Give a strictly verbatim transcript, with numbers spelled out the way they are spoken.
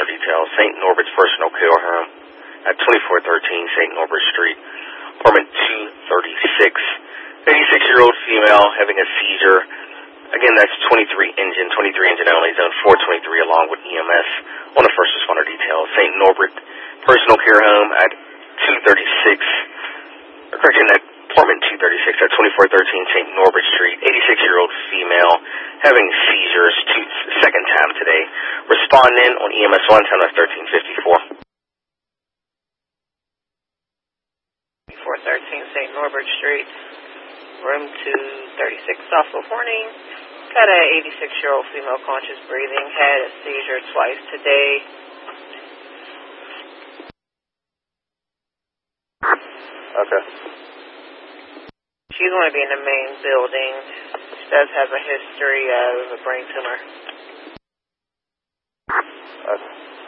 responder details. Saint Norbert's Personal Care Home at twenty-four thirteen Saint Norbert Street, apartment two thirty-six. eighty-six-year-old female having a seizure. Again, that's twenty-three engine, twenty-three engine only, zone four twenty-three, along with E M S on the first responder details. Saint Norbert Personal Care Home at two thirty-six, or correction, at apartment two thirty-six at twenty-four thirteen Saint Norbert Street. eighty-six-year-old female having seizures, two, second time today. Responding on E M S one, time of thirteen fifty-four. four thirteen Saint Norbert Street, room two thirty-six, Southfield Morning. Got a eighty-six-year-old female conscious breathing, had a seizure twice today. Okay. She's going to be in the main building. She does have a history of a brain tumor. Okay.